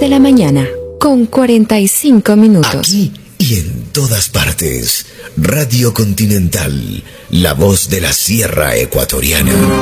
de la mañana, con 45 minutos. Aquí y en todas partes. Radio Continental, la voz de la Sierra Ecuatoriana.